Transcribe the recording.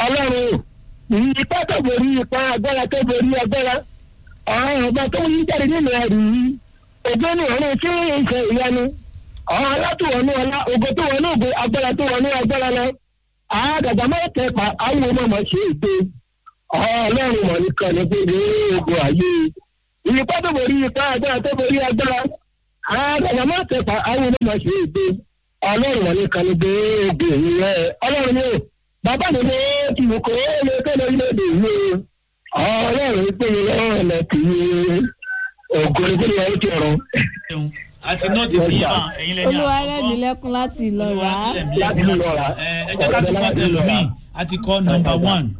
ọlọ́run ipá tó borí ipá agbára tó borí agbára àwọn ọba tó ń jáde nínú ẹrù yìí ògbó ní ọ̀run tí ń ṣe ìyanu àwọn alátùwọ̀nú ọlá ògbó tó wọnú ògbó agbára tó wọnú agbára lọ àgàgà máa tẹpa àwọn ọmọ ọmọ ṣe ètò ọlọ́run mọ̀ nìkan ní pé ní ogun ayé ipá tó borí ipá agbára tó borí agbára àgàgà máa tẹpa àwọn ọmọ ọmọ ṣe ètò ọlọ́run mọ̀ nìkan ní pé ogun ìyẹn ọlọ́run ní bàbá mi ló ti wù kó lè kẹ́lẹ́ orílẹ̀-èdè yìí ọlọ́run pé ọ̀nà tí ògo ìgbélé ọ̀hún ti rọ̀. àti náà ti ti yá ẹ̀yin lẹ́yìn àkọ́kọ́ Olúwarẹ̀mílẹ́kún láti Ìlọ́ra. ẹ jẹ́ ká tún kọ́ tẹlómi àti kọ́ number 1.